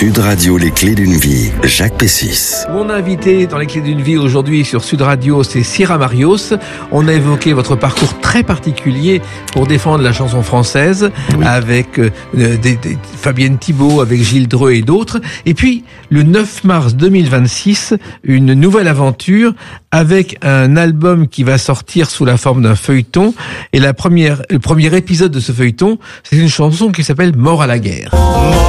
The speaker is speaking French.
Sud Radio, les clés d'une vie, Jacques Pessis. Mon invité dans les clés d'une vie aujourd'hui sur Sud Radio, c'est Sira Marios. On a évoqué votre parcours très particulier pour défendre la chanson française, oui, avec Fabienne Thibault, avec Gilles Dreux et d'autres. Et puis, le 9 mars 2026, une nouvelle aventure avec un album qui va sortir sous la forme d'un feuilleton. Et le premier épisode de ce feuilleton, c'est une chanson qui s'appelle Mort à la guerre.